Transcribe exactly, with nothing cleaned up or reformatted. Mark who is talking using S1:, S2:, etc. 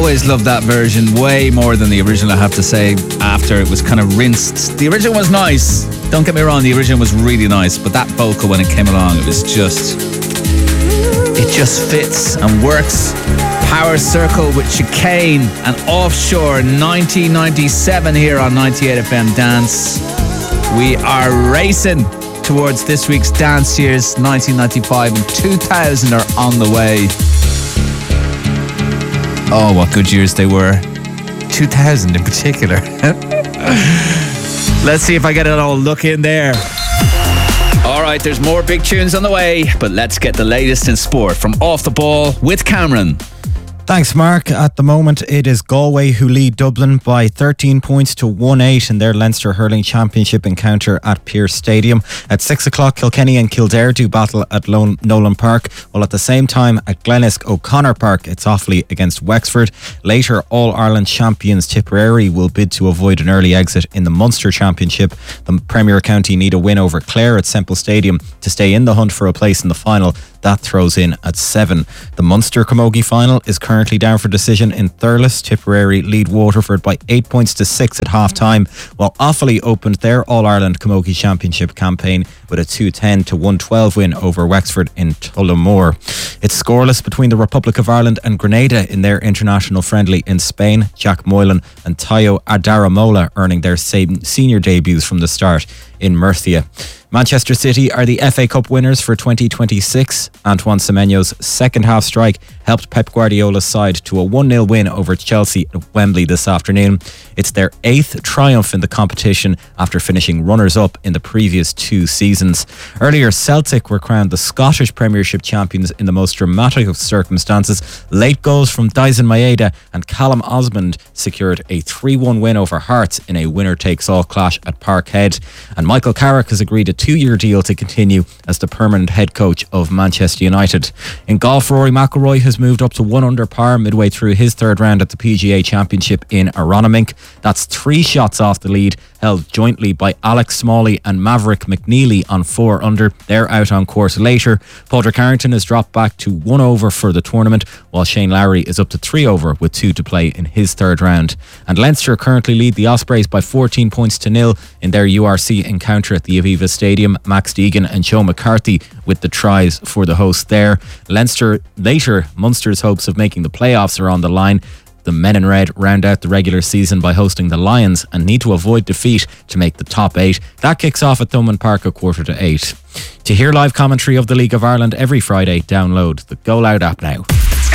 S1: always loved that version way more than the original, I have to say, after it was kind of rinsed. The original was nice, don't get me wrong, the original was really nice, but that vocal when it came along, it was just, it just fits and works. Power Circle with Chicane and Offshore, nineteen ninety-seven here on ninety-eight F M Dance. We are racing towards this week's dance years. Nineteen ninety-five and two thousand are on the way. Oh, what good years they were. two thousand in particular. Let's see if I get it all look in there. All right, there's more big tunes on the way, but let's get the latest in sport from Off the Ball with Cameron.
S2: Thanks, Mark. At the moment, it is Galway who lead Dublin by thirteen points to one eight in their Leinster Hurling Championship encounter at Pearse Stadium. At six o'clock, Kilkenny and Kildare do battle at Lone- Nolan Park, while at the same time at Glenesk O'Connor Park, it's Offaly against Wexford. Later, All-Ireland champions Tipperary will bid to avoid an early exit in the Munster Championship. The Premier County need a win over Clare at Semple Stadium to stay in the hunt for a place in the final. That throws in at seven. The Munster Camogie final is currently down for decision in Thurles. Tipperary lead Waterford by eight points to six at half time, while Offaly opened their All-Ireland Camogie Championship campaign with a two ten to one twelve win over Wexford in Tullamore. It's scoreless between the Republic of Ireland and Grenada in their international friendly in Spain. Jack Moylan and Tayo Adaramola earning their same senior debuts from the start in Murcia. Manchester City are the F A Cup winners for twenty twenty-six. Antoine Semenyo's second half strike helped Pep Guardiola's side to a one nil win over Chelsea at Wembley this afternoon. It's their eighth triumph in the competition after finishing runners-up in the previous two seasons. Earlier, Celtic were crowned the Scottish Premiership champions in the most dramatic of circumstances. Late goals from Dyson Maeda and Callum Osmond secured a three one win over Hearts in a winner-takes-all clash at Parkhead. And Michael Carrick has agreed a two-year deal to continue as the permanent head coach of Manchester United. In golf, Rory McIlroy has moved up to one under par midway through his third round at the P G A Championship in Aronimink. That's three shots off the lead, held jointly by Alex Smalley and Maverick McNeely on four under. They're out on course later. Padraig Harrington has dropped back to one over for the tournament, while Shane Lowry is up to three over with two to play in his third round. And Leinster currently lead the Ospreys by fourteen points to nil in their U R C encounter at the Aviva Stadium. Max Deegan and Joe McCarthy with the tries for the hosts there. Leinster later, Munster's hopes of making the playoffs are on the line. The men in red round out the regular season by hosting the Lions and need to avoid defeat to make the top eight. That kicks off at Thomond Park at quarter to eight. To hear live commentary of the League of Ireland every Friday, download the Go Loud app now.